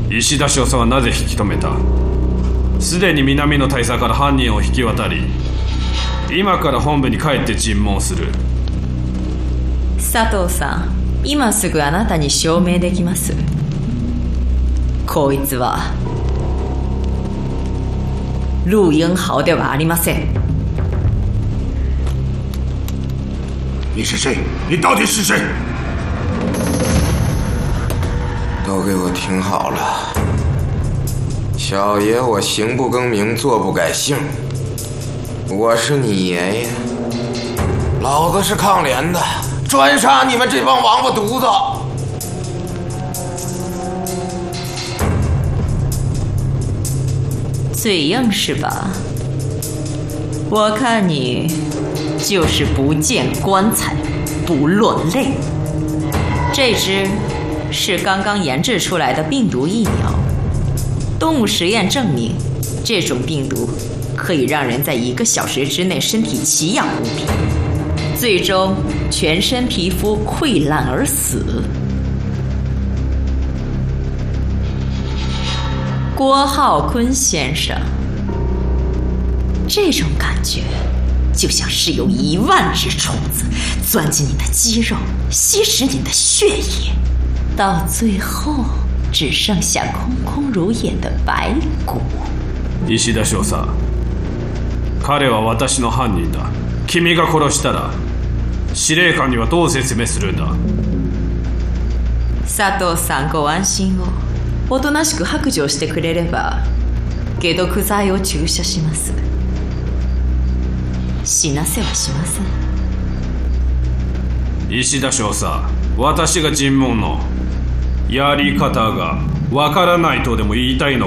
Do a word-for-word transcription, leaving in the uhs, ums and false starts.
石田少佐はなぜ引き止めた？すでに南の大佐から犯人を引き渡り、今から本部に帰って尋問する。 佐藤さん、今すぐあなたに証明できます。こいつは陆英豪ではありません。 你是谁？你到底是谁？ 都给我听好了，小爷我行不更名，坐不改姓。我是你爷爷，老子是抗联的，专杀你们这帮王八犊子！ 嘴硬是吧？我看你就是不见棺材不落泪。这支是刚刚研制出来的病毒疫苗，动物实验证明，这种病毒可以让人在一个小时之内身体奇痒无比，最终全身皮肤溃烂而死。郭浩坤先生，这种感觉就像是有一万只虫子钻进你的肌肉，吸食你的血液，到最后只剩下空空如也的白骨。 石田少佐、彼は私の犯人だ。君が殺したら司令官にはどう説明するんだ？ 佐藤さん、ご安心を。おとなしく白状してくれれば解毒剤を注射します。死なせはしません。 石田少佐、私が尋問のやり方がわからないとでも言いたいの